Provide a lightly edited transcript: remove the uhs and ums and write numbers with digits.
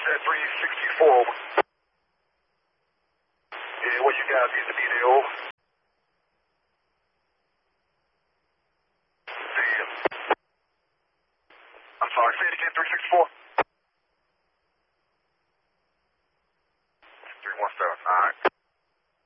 at 364, over. Yeah, what you guys need to be there, over. I'm sorry, say it again, 364.